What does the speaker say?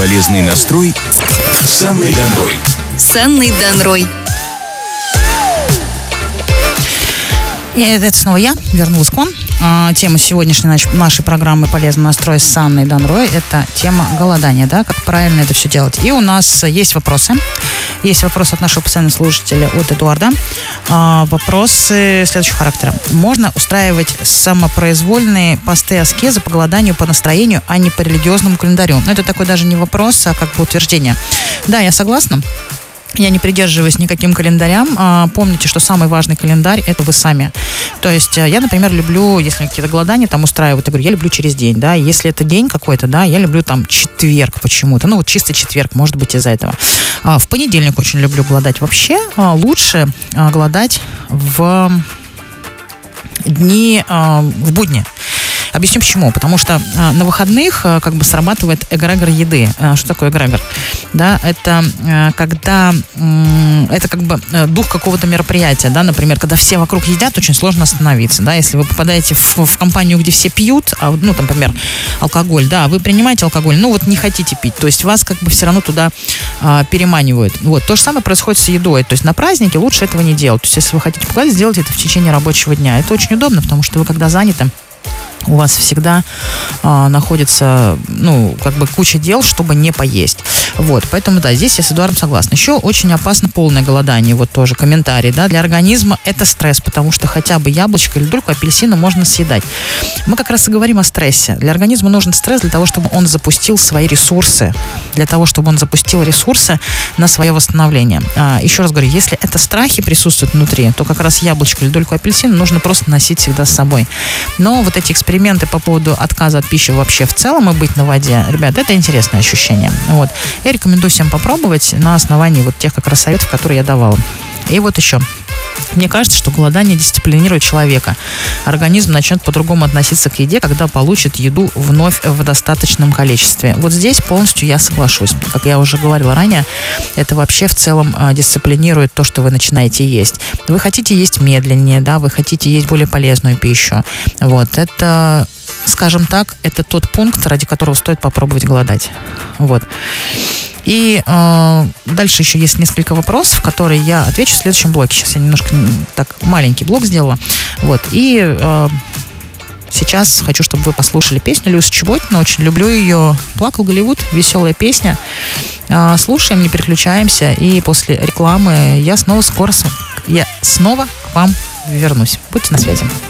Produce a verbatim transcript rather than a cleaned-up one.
Полезный настрой с Анной Данрой. С Анной Данрой. И это снова я, вернулась к вам. А, тема сегодняшней нашей программы «Полезный настрой» с Анной Данрой — это тема голодания, да, как правильно это все делать. И у нас есть вопросы. Есть вопрос от нашего постоянного слушателя, от Эдуарда. А, вопросы следующего характера. Можно устраивать самопроизвольные посты аскезы по голоданию по настроению, а не по религиозному календарю? Но это такой даже не вопрос, а как бы утверждение. Да, я согласна. Я не придерживаюсь никаким календарям. А, помните, что самый важный календарь – это вы сами. То есть я, например, люблю, если какие-то голодания там устраивают, я говорю, я люблю через день, да, если это день какой-то, да, я люблю там четверг почему-то, ну вот чисто четверг, может быть, из-за этого. А, в понедельник очень люблю голодать. Вообще а, лучше а, голодать в дни, а, в будни. Объясню почему. Потому что э, на выходных э, как бы срабатывает эгрегор еды. Э, что такое эгрегор? Да, это э, когда э, это как бы э, дух какого-то мероприятия, да, например, когда все вокруг едят, очень сложно остановиться, да, если вы попадаете в, в компанию, где все пьют, а, ну, там, например, алкоголь, да, вы принимаете алкоголь, ну, вот не хотите пить, то есть вас как бы все равно туда э, переманивают. Вот, то же самое происходит с едой, то есть на празднике лучше этого не делать, то есть если вы хотите погладить, сделайте это в течение рабочего дня. Это очень удобно, потому что вы, когда заняты, у вас всегда а, находится, ну, как бы куча дел, чтобы не поесть. Вот, поэтому, да, здесь я с Эдуардом согласна. Еще очень опасно полное голодание, вот тоже комментарий, да, для организма это стресс, потому что хотя бы яблочко или дольку апельсина можно съедать. Мы как раз и говорим о стрессе. Для организма нужен стресс для того, чтобы он запустил свои ресурсы, для того, чтобы он запустил ресурсы на свое восстановление. А, еще раз говорю, если это страхи присутствуют внутри, то как раз яблочко или дольку апельсина нужно просто носить всегда с собой. Но вот эти эксперименты по поводу отказа от пищи вообще в целом и быть на воде, ребят, это интересное ощущение. Вот. Я рекомендую всем попробовать на основании вот тех как раз советов, которые я давала. И вот еще. Мне кажется, что голодание дисциплинирует человека. Организм начнет по-другому относиться к еде, когда получит еду вновь в достаточном количестве. Вот здесь полностью я соглашусь. Как я уже говорила ранее, это вообще в целом а, дисциплинирует то, что вы начинаете есть. Вы хотите есть медленнее, да, вы хотите есть более полезную пищу. Вот, это, скажем так, это тот пункт, ради которого стоит попробовать голодать. Вот. И э, дальше еще есть несколько вопросов, которые я отвечу в следующем блоке. Сейчас я немножко так маленький блок сделала. Вот. И э, сейчас хочу, чтобы вы послушали песню Люси Чеботина. Очень люблю ее. «Плакал Голливуд». Веселая песня. Э, слушаем, не переключаемся. И после рекламы я снова скоро я снова к вам вернусь. Будьте на связи.